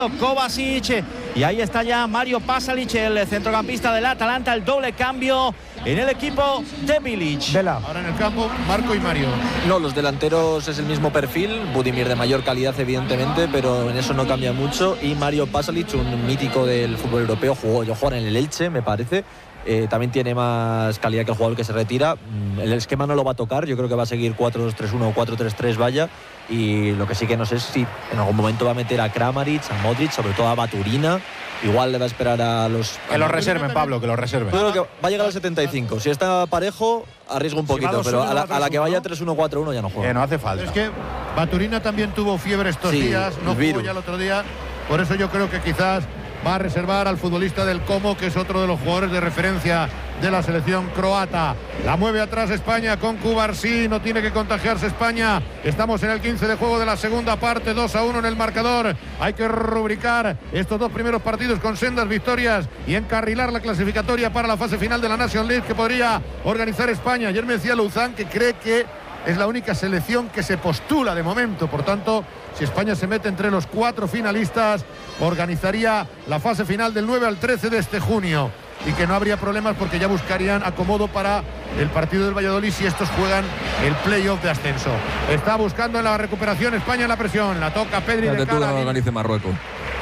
Kovacic, y ahí está ya Mario Pasalic, el centrocampista del Atalanta, el doble cambio en el equipo de Bilic. Ahora en el campo, Marco y Mario. No, los delanteros es el mismo perfil, Budimir de mayor calidad evidentemente, pero en eso no cambia mucho, y Mario Pasalic, un mítico del fútbol europeo, jugó en el Elche, me parece. También tiene más calidad que el jugador que se retira. El esquema no lo va a tocar, yo creo que va a seguir 4-2-3-1 o 4-3-3 vaya, y lo que sí que no sé es si en algún momento va a meter a Kramaric, a Modric, sobre todo a Baturina. Igual le va a esperar a los... Que lo reserven, Pablo, que lo reserven. Yo creo que va a llegar al 75. Si está parejo, arriesgo un poquito, pero a la que vaya 3-1-4-1 ya no juega. No hace falta. Es que Baturina también tuvo fiebre estos días, no jugó ya el otro día. Por eso yo creo que quizás va a reservar al futbolista del Como, que es otro de los jugadores de referencia de la selección croata. La mueve atrás España con Cubarsí, no tiene que contagiarse España. Estamos en el 15 de juego de la segunda parte, 2-1 en el marcador. Hay que rubricar estos dos primeros partidos con sendas victorias y encarrilar la clasificatoria para la fase final de la National League que podría organizar España. Ayer me decía Luzán que cree que es la única selección que se postula de momento. Por tanto, si España se mete entre los 4 finalistas, organizaría la fase final del 9 al 13 de este junio. Y que no habría problemas porque ya buscarían acomodo para el partido del Valladolid si estos juegan el playoff de ascenso. Está buscando en la recuperación España en la presión. La toca Pedri de cara. Tú organice Marruecos.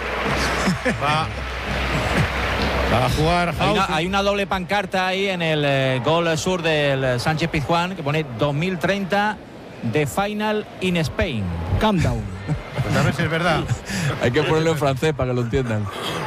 Va a jugar hay una doble pancarta ahí en el gol sur del Sánchez Pizjuán que pone 2030 The Final in Spain. Countdown. Pues a ver si es verdad. Hay que ponerlo en francés para que lo entiendan.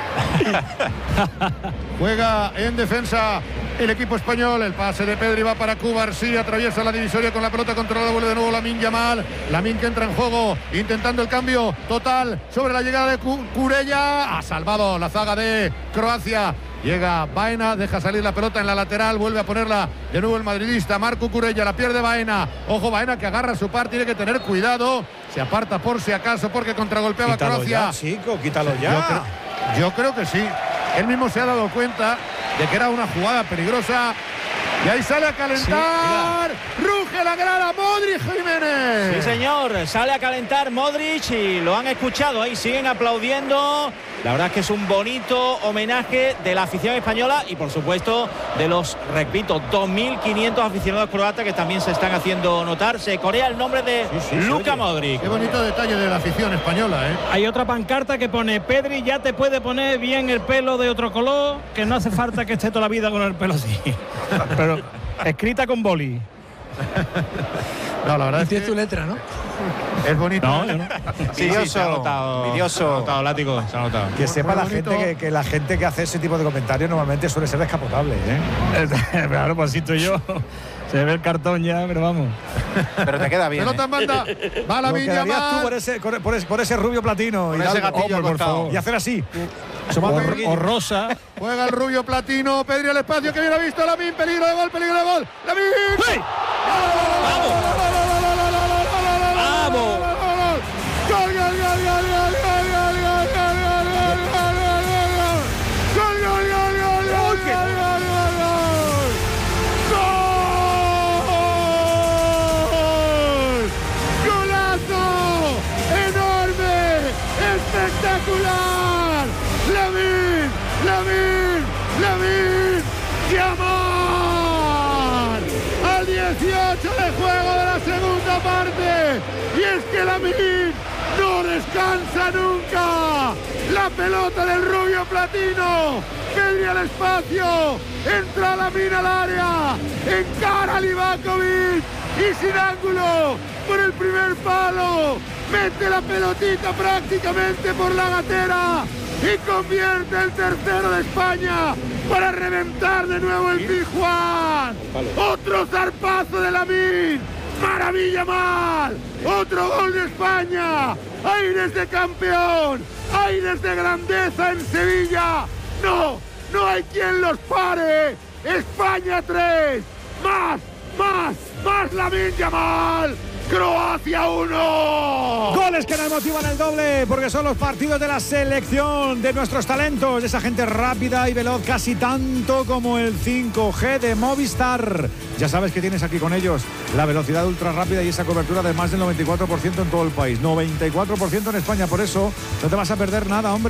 Juega en defensa el equipo español. El pase de Pedri va para Cubarsí, atraviesa la divisoria con la pelota controlada, vuelve de nuevo Lamine Yamal. Lamine que entra en juego, intentando el cambio total sobre la llegada de Kurella. Ha salvado la zaga de Croacia. Llega Baena, deja salir la pelota en la lateral, vuelve a ponerla de nuevo el madridista Marco Kurella, la pierde Baena. Ojo, Baena que agarra su par, tiene que tener cuidado. Se aparta por si acaso porque contragolpeaba Croacia. Ya, chico, quítalo ya. Yo creo que sí. Él mismo se ha dado cuenta de que era una jugada peligrosa. Y ahí sale a calentar. Sí, ruge la grada Modric Jiménez. Sí, señor. Sale a calentar Modric y lo han escuchado. Ahí siguen aplaudiendo. La verdad es que es un bonito homenaje de la afición española y, por supuesto, de los, repito, 2.500 aficionados croatas que también se están haciendo notar. Se corea el nombre de Luka Modric. Qué bonito detalle de la afición española, ¿eh? Hay otra pancarta que pone: Pedri ya te puede poner bien el pelo de otro color, que no hace falta que esté toda la vida con el pelo así. Pero escrita con boli. No, la verdad es que tiene tu letra, ¿no? Es bonito. No, no. Sí, se ha notado. Se ha notado, látigo, se ha notado. Que sepa la gente que la gente que hace ese tipo de comentarios normalmente suele ser descapotable, ¿eh? Claro, pues si tú y yo. Se ve el cartón ya, pero vamos. Pero te queda bien. Pelota en banda. Va la Villa por ese rubio platino. Por ese gatillo por favor. Y hacer así. O rosa. Juega el rubio platino. Pedri al espacio que bien ha visto. Lamine. Peligro de gol, peligro de gol. Lamine. ¡Sí! ¡Vamos! ¡Vamos! ¡Gol, gol, gol, gol, gol, gol, gol, gol, gol, gol, gol, gol, gol, gol, golazo enorme, espectacular. Lamine Yamal al 18 de juego de la segunda parte. Y es que Lamine no descansa nunca. La pelota del rubio platino. Pedri al espacio. Entra Lamine al área. Encara a Livakovic. Y sin ángulo. Por el primer palo. Mete la pelotita prácticamente por la gatera. Y convierte el tercero de España para reventar de nuevo el Pizjuán. Otro zarpazo de Lamine. Maravilla mal. Otro gol de España. Aires de campeón. Aires de grandeza en Sevilla. No hay quien los pare. España 3. Más Lamine Yamal. Croacia 1. Goles que nos motivan el doble, porque son los partidos de la selección, de nuestros talentos, de esa gente rápida y veloz, casi tanto como el 5G de Movistar. Ya sabes que tienes aquí con ellos la velocidad ultra rápida y esa cobertura de más del 94% en todo el país. 94% en España, por eso no te vas a perder nada, hombre.